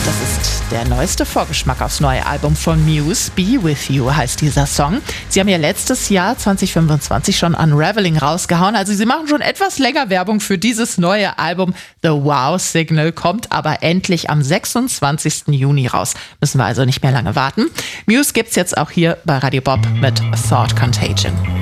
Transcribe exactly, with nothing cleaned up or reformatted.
Das ist der neueste Vorgeschmack aufs neue Album von Muse. Be With You heißt dieser Song. Sie haben ja letztes Jahr zwanzig fünfundzwanzig schon Unraveling rausgehauen. Also sie machen schon etwas länger Werbung für dieses neue Album. The Wow Signal kommt aber endlich am sechsundzwanzigsten Juni raus. Müssen wir also nicht mehr lange warten. Muse gibt's jetzt auch hier bei Radio Bob mit Thought Contagion.